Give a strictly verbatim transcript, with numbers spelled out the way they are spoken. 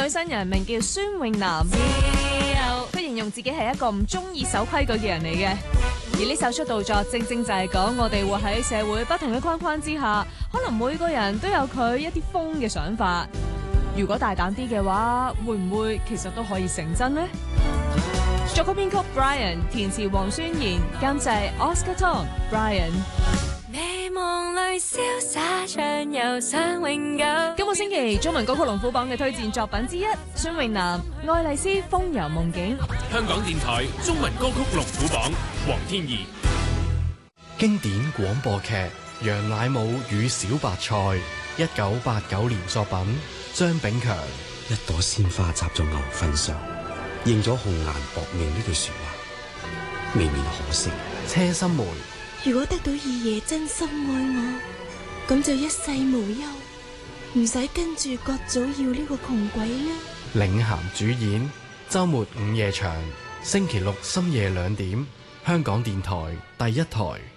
女新人名叫孫穎楠，佢形容自己係一個唔中意守規矩嘅人嚟嘅。而呢首出道作正正就係講我哋活喺社會不同嘅框框之下，可能每個人都有佢一啲瘋嘅想法。如果大膽啲嘅話，會唔會其實都可以成真呢？作曲編曲 Brian， 填詞黃宣賢，監製 Oscar Tom。Brian。美夢裏瀟灑暢遊想永久。今個星期中文歌曲龍虎榜嘅推薦作品之一，孫穎楠《愛麗絲風遊夢境》。 香港電台中文歌曲龍虎榜，黃天怡。 經典廣播劇《楊乃武與小白菜》，一九八九年作品，張炳強。 一朵鮮花插咗牛糞上，應咗紅顏薄命呢句說話，未免可惜。 車心梅。 如果得到二爺真心愛我，咁就一世無憂，唔使跟住葛祖耀呢個窮鬼啦。 領銜主演，周末午夜場，星期六深夜兩點，香港電台第一台。